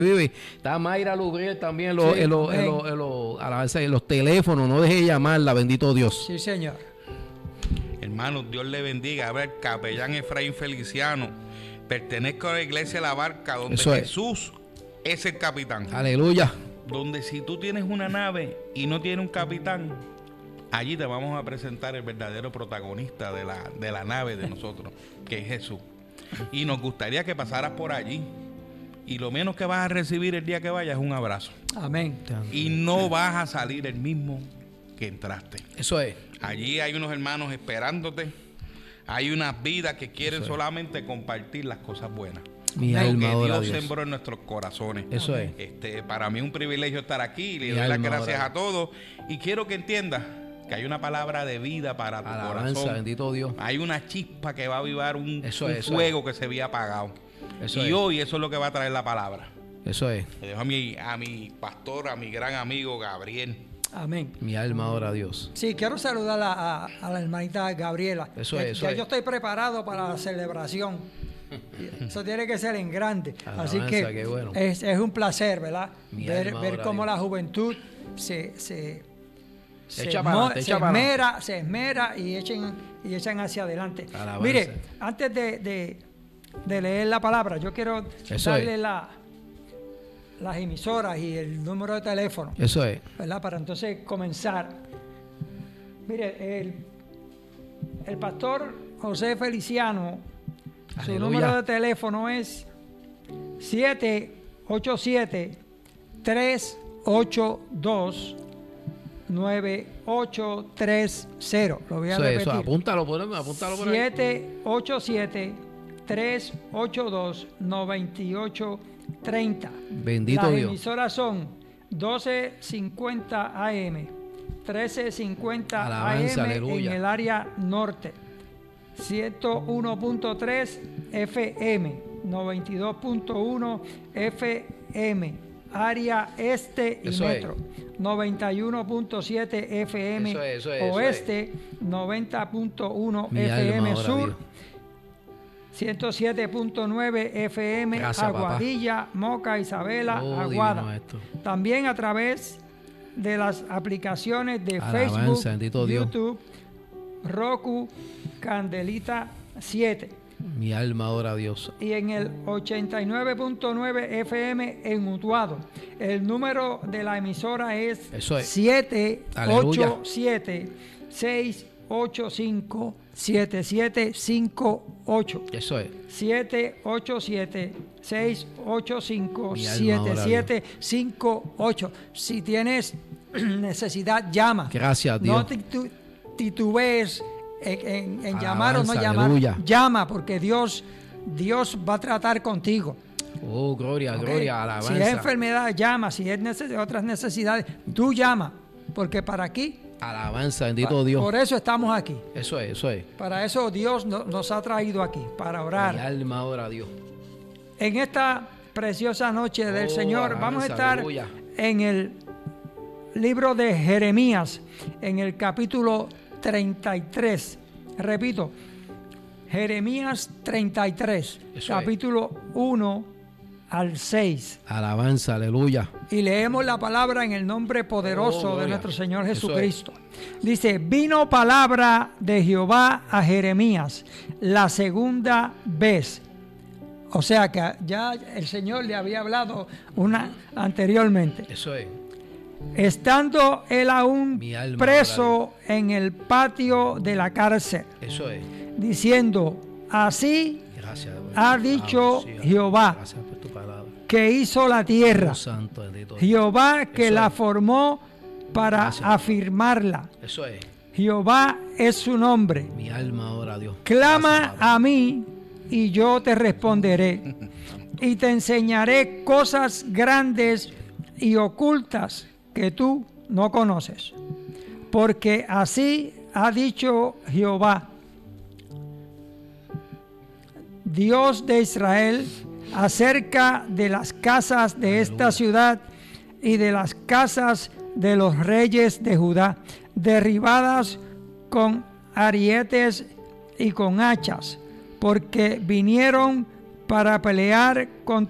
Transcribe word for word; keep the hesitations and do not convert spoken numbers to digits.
Está Mayra Lubriel también los, Sí, en los, en amén. los, en los, alabanza, en los teléfonos. No deje de llamarla, bendito Dios. Sí, señor. Hermanos, Dios le bendiga. A ver, capellán Efraín Feliciano. Pertenezco a la iglesia de La Barca, donde Eso es. Jesús es el capitán. Aleluya. Donde si tú tienes una nave y no tienes un capitán, allí te vamos a presentar el verdadero protagonista de la, de la nave de nosotros, que es Jesús. Y nos gustaría que pasaras por allí. Y lo menos que vas a recibir el día que vayas es un abrazo. Amén. Y no vas a salir el mismo que entraste. Eso es. Allí hay unos hermanos esperándote. Hay unas vidas que quieren solamente compartir las cosas buenas. Mi Lo alma que adora a Dios Dios. sembró en nuestros corazones. Eso es. Este, para mí es un privilegio estar aquí. Le Mi doy las alma gracias adora. a todos. Y quiero que entiendas que hay una palabra de vida para tu Alabanza, corazón. bendito Dios. Hay una chispa que va a avivar un, Eso un es, eso fuego que se había apagado. Eso y es. hoy eso es lo que va a traer la palabra. Eso es. Le dejo a mi, a mi pastor, a mi gran amigo Gabriel. Amén. Mi alma adora a Dios. Sí, quiero saludar a, a, a la hermanita Gabriela. Eso Ya- es, eso ya es. yo estoy preparado para la celebración. Eso tiene que ser en grande. Así Alabanza, que qué bueno. es, es un placer, ¿verdad? Mi Ver, alma ver adora a cómo Dios. la juventud se, se, se, Echa mo- para adelante, se echa para esmera, se esmera y echen, y echan hacia adelante. Alabanza. Mire, antes de, de, de leer la palabra, yo quiero Eso darle es. la, las emisoras y el número de teléfono. Eso es. ¿Verdad? Para entonces comenzar. Mire, el, el pastor José Feliciano, su Aleluya. número de teléfono es siete ocho siete, tres ocho dos, nueve ocho tres cero. Lo voy a Eso es. repetir. Eso. Apúntalo, ponme, apúntalo por ahí. siete ocho siete, tres ocho dos, nueve ocho tres cero. Bendito Las Dios. emisoras son doce cincuenta A M, trece cincuenta Alabanza, A M aleluya. en el área norte, ciento uno punto tres F M, noventa y dos punto uno F M, área este y Eso es. metro, noventa y uno punto siete F M Eso es, eso es, eso oeste, noventa punto uno Mi F M alma adora a sur, Dios. ciento siete punto nueve F M Gracias, papá. Aguadilla, Moca, Isabela, Oh, Aguada. divino esto. También a través de las aplicaciones de Alabanza, Facebook, bendito Dios. YouTube, Roku, Candelita siete. Mi alma adora a Dios. Y en el ochenta y nueve punto nueve F M en Utuado. El número de la emisora es Eso es. siete Aleluya. ocho siete, seis ocho cinco, siete siete cinco ocho. Eso es. siete ocho siete, seis ocho cinco, Mi alma siete adora a siete cinco ocho. Si tienes necesidad, llama. Gracias, No Dios. titu- titubees en, en- en llamar o no Alabanza, llamar. aleluya. Llama, porque Dios, Dios va a tratar contigo. Oh, gloria, ¿ok? gloria, alabanza. Si es enfermedad, llama. Si es neces- otras necesidades, tú llama. Porque para aquí, Alabanza, bendito pa- Dios. por eso estamos aquí. Eso es, eso es. Para eso Dios no- nos ha traído aquí, para orar. Mi alma adora a Dios. En esta preciosa noche del Oh, Señor, alabanza, vamos a estar aleluya. en el libro de Jeremías, en el capítulo treinta y tres. Repito, Jeremías treinta y tres, Eso capítulo uno al seis. Alabanza, aleluya. Y leemos la palabra en el nombre poderoso Oh, de gloria. nuestro Señor Eso Jesucristo. Dice, vino palabra de Jehová a Jeremías la segunda vez. O sea que ya el Señor le había hablado una anteriormente. Eso es. Estando él aún Mi alma preso en el patio de la cárcel, Eso es. diciendo, así Gracias. ha dicho Sí, Jehová, Gracias por tu palabra. que hizo la tierra, Oh, santo, bendito Dios. Jehová que Eso la es. formó para Gracias. afirmarla. Eso es. Jehová es su nombre. Mi alma adora a Dios. Clama Gracias, Padre. a mí y yo te responderé y te enseñaré cosas grandes y ocultas que tú no conoces. Porque así ha dicho Jehová, Dios de Israel, acerca de las casas de esta ciudad y de las casas de los reyes de Judá, derribadas con arietes y con hachas, porque vinieron para pelear contra